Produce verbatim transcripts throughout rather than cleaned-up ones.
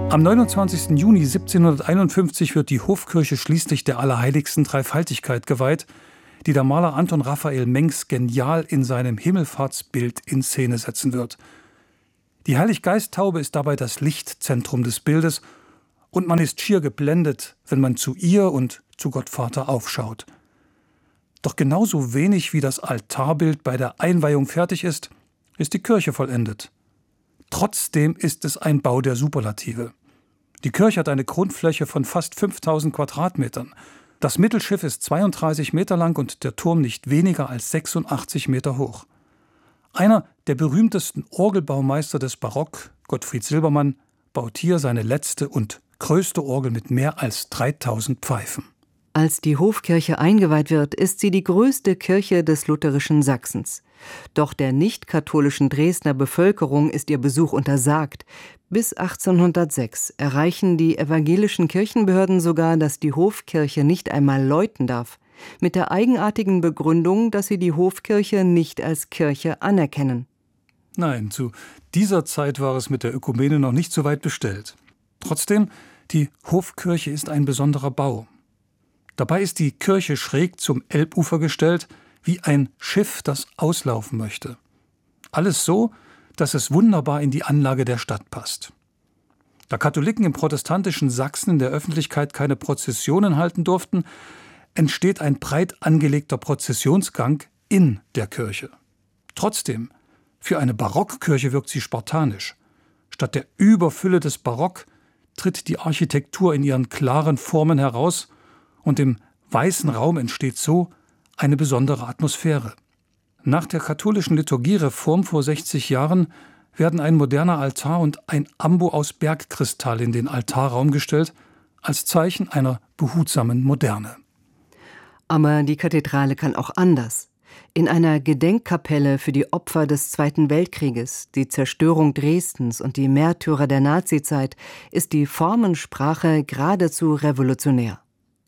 Am neunundzwanzigsten Juni siebzehnhunderteinundfünfzig wird die Hofkirche schließlich der allerheiligsten Dreifaltigkeit geweiht, die der Maler Anton Raphael Mengs genial in seinem Himmelfahrtsbild in Szene setzen wird. Die Heiliggeisttaube ist dabei das Lichtzentrum des Bildes und man ist schier geblendet, wenn man zu ihr und zu Gott Vater aufschaut. Doch genauso wenig wie das Altarbild bei der Einweihung fertig ist, ist die Kirche vollendet. Trotzdem ist es ein Bau der Superlative. Die Kirche hat eine Grundfläche von fast fünftausend Quadratmetern. Das Mittelschiff ist zweiunddreißig Meter lang und der Turm nicht weniger als sechsundachtzig Meter hoch. Einer der berühmtesten Orgelbaumeister des Barock, Gottfried Silbermann, baut hier seine letzte und größte Orgel mit mehr als dreitausend Pfeifen. Als die Hofkirche eingeweiht wird, ist sie die größte Kirche des lutherischen Sachsens. Doch der nicht-katholischen Dresdner Bevölkerung ist ihr Besuch untersagt. Bis achtzehnhundertsechs erreichen die evangelischen Kirchenbehörden sogar, dass die Hofkirche nicht einmal läuten darf, mit der eigenartigen Begründung, dass sie die Hofkirche nicht als Kirche anerkennen. Nein, zu dieser Zeit war es mit der Ökumene noch nicht so weit bestellt. Trotzdem, die Hofkirche ist ein besonderer Bau. Dabei ist die Kirche schräg zum Elbufer gestellt, wie ein Schiff, das auslaufen möchte. Alles so, dass es wunderbar in die Anlage der Stadt passt. Da Katholiken im protestantischen Sachsen in der Öffentlichkeit keine Prozessionen halten durften, entsteht ein breit angelegter Prozessionsgang in der Kirche. Trotzdem, für eine Barockkirche wirkt sie spartanisch. Statt der Überfülle des Barock tritt die Architektur in ihren klaren Formen heraus und im weißen Raum entsteht so eine besondere Atmosphäre. Nach der katholischen Liturgiereform vor sechzig Jahren werden ein moderner Altar und ein Ambo aus Bergkristall in den Altarraum gestellt, als Zeichen einer behutsamen Moderne. Aber die Kathedrale kann auch anders. In einer Gedenkkapelle für die Opfer des Zweiten Weltkrieges, die Zerstörung Dresdens und die Märtyrer der Nazizeit ist die Formensprache geradezu revolutionär.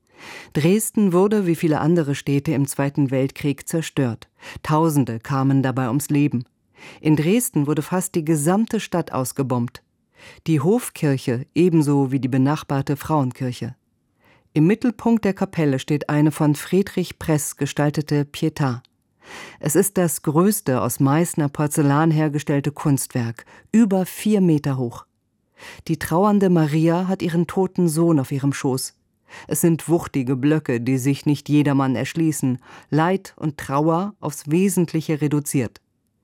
Dresden wurde, wie viele andere Städte im Zweiten Weltkrieg, zerstört. Tausende kamen dabei ums Leben. In Dresden wurde fast die gesamte Stadt ausgebombt. Die Hofkirche ebenso wie die benachbarte Frauenkirche. Im Mittelpunkt der Kapelle steht eine von Friedrich Press gestaltete Pietà. Es ist das größte aus Meißner Porzellan hergestellte Kunstwerk, über vier Meter hoch. Die trauernde Maria hat ihren toten Sohn auf ihrem Schoß. Es sind wuchtige Blöcke, die sich nicht jedermann erschließen, Leid und Trauer aufs Wesentliche reduziert.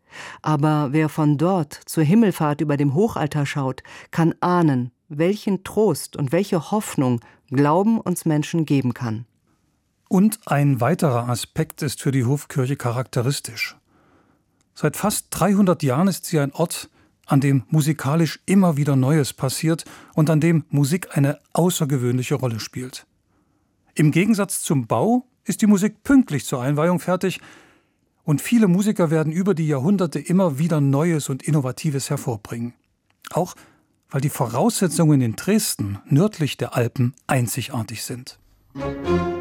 Aber wer von dort zur Himmelfahrt über dem Hochaltar schaut, kann ahnen, welchen Trost und welche Hoffnung Glauben uns Menschen geben kann. Und ein weiterer Aspekt ist für die Hofkirche charakteristisch. Seit fast dreihundert Jahren ist sie ein Ort, an dem musikalisch immer wieder Neues passiert und an dem Musik eine außergewöhnliche Rolle spielt. Im Gegensatz zum Bau ist die Musik pünktlich zur Einweihung fertig und viele Musiker werden über die Jahrhunderte immer wieder Neues und Innovatives hervorbringen. Auch weil die Voraussetzungen in Dresden nördlich der Alpen einzigartig sind.